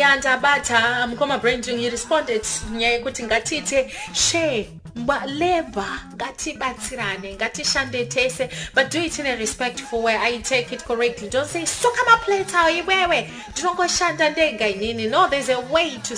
Yanda Bata, Mkoma Branding, he responded, Nyekutingati, She, Leba, Gati Batirane, Gati Shande Tese, but do it in a respectful way. I take it correctly. Don't say, Sokama pleta, do not go Shanda Denga. No, there's a way to